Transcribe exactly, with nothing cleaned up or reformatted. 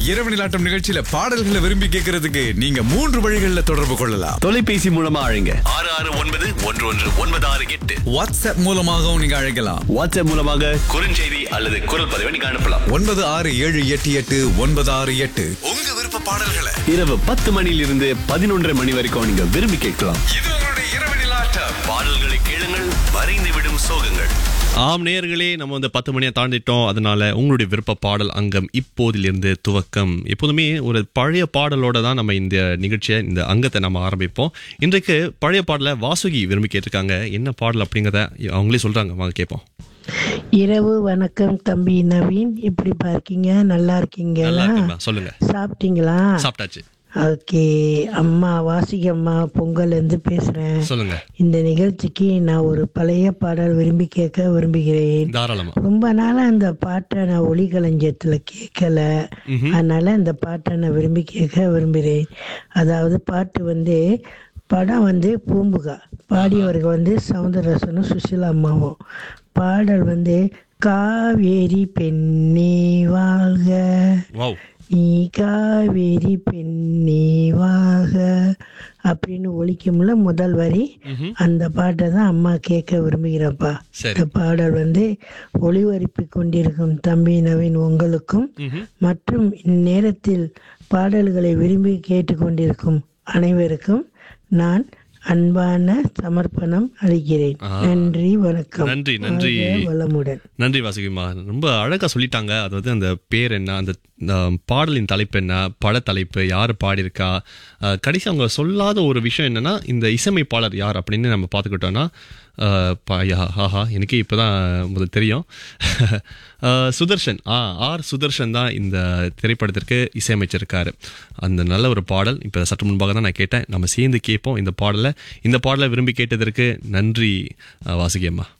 இரவு நிலாட்டம் நிகழ்ச்சியில பாடல்களை விரும்பி கேட்கறதுக்கு நீங்க மூன்று வழிகளில் தொடர்பு கொள்ளலாம். தொலைபேசி மூலமா அழைங்க ஆறு ஆறு ஒன்பது ஒன்று ஒன்று ஒன்பது ஆறு எட்டு. வாட்ஸ்அப் மூலமாகவும் நீங்க அழைக்கலாம். வாட்ஸ்அப் மூலமாக குறுஞ்செய்தி அல்லது குரல் பதிவை நீங்க அனுப்பலாம். ஒன்பது ஆறு ஏழு எட்டு எட்டு ஒன்பது ஆறு எட்டு. உங்க விருப்ப பாடல்களை இரவு பத்து மணியிலிருந்து பதினொன்றரை மணி வரைக்கும் நீங்க விரும்பி கேட்கலாம். இது உங்களுடைய இரவு நிலாட்டம். பாடல்களை கேளுங்கள், மறைந்து விடும் சோகங்கள். ஆம் நேயர்களே, நம்ம வந்து பத்து மணியை தாண்டிட்டோம். அதனால உங்களுடைய விருப்ப பாடல் அங்கம் இப்போதிலிருந்து துவக்கம். எப்போதுமே ஒரு பழைய பாடலோட தான் நம்ம இந்த நிகழ்ச்சியை, இந்த அங்கத்தை நம்ம ஆரம்பிப்போம். இன்றைக்கு பழைய பாடலை வாசுகி விரும்பி கேட்டிருக்காங்க. என்ன பாடல் அப்படிங்கிறத அவங்களே சொல்றாங்க, வாங்க கேட்போம். இரவு வணக்கம் தம்பி நவீன், எப்படி இருக்கீங்க? நல்லா இருக்கீங்களா? நல்லா இருக்குங்களா? சொல்லுங்க. சாப்பிட்டீங்களா? சாப்பிட்டாச்சு. ஓகே, அம்மா வாசிக அம்மா பொங்கல் இருந்து பேசுறேன். சொல்லுங்க. இந்த நிகழ்ச்சிக்கு நான் ஒரு பழைய பாடல் விரும்பி கேட்க விரும்புகிறேன். தாராளமா. ரொம்ப நாளா அந்த பாட்டை நான் ஒளிகளஞ்சியத்துல கேட்கல, அதனால இந்த பாட்டை நான் விரும்பி கேட்க விரும்புகிறேன். அதாவது பாட்டு வந்து படம் வந்து பூம்புகா, பாடியவர்கள் வந்து சவுந்தரராஜனும் சுசிலா அம்மாவும். பாடல் வந்து காவேரி பெண்ணே வாழ்க, வாவ், நீ காவேரி பெண்ணே வாழ்க அப்படின்னு ஒலிக்கும்ல முதல் வரி. அந்த பாட்டை தான் அம்மா கேட்க விரும்புகிறப்பா. இந்த பாடல் வந்து ஒளிபரப்பி கொண்டிருக்கும் தம்பி நவீன் உங்களுக்கும் மற்றும் இந்நேரத்தில் பாடல்களை விரும்பி கேட்டுக்கொண்டிருக்கும் அனைவருக்கும் நான் அன்பான சமர்ப்பணம் அளிக்கிறேன். நன்றி, வணக்கம். நன்றி நன்றி வளமுடன். நன்றி வாசுகிமா, ரொம்ப அழகா சொல்லிட்டாங்க. அதாவது அந்த பேர் என்ன, அந்த பாடலின் தலைப்பு என்ன, பட தலைப்பு, யார் பாடியிருக்கா, கடைசி அவங்க சொல்லாத ஒரு விஷயம் என்னன்னா இந்த இசையமைப்பாளர் யார் அப்படின்னு நம்ம பார்த்துக்கிட்டோம்னா, ஆஹா எனக்கு இப்போதான் முதல் தெரியும். சுதர்ஷன், ஆ ஆர் சுதர்ஷன் தான் இந்த திரைப்படத்திற்கு இசையமைச்சிருக்காரு. அந்த நல்ல ஒரு பாடல் இப்போ சற்று முன்பாக தான் நான் கேட்டேன். நம்ம சேர்ந்து கேட்போம் இந்த பாடலை. இந்த பாடலை விரும்பி கேட்டதற்கு நன்றி வாசுகி அம்மா.